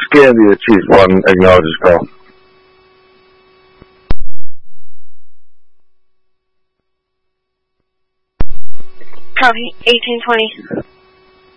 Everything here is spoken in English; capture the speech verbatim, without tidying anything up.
Scandia, Chief one, acknowledges call. Copy, eighteen twenty.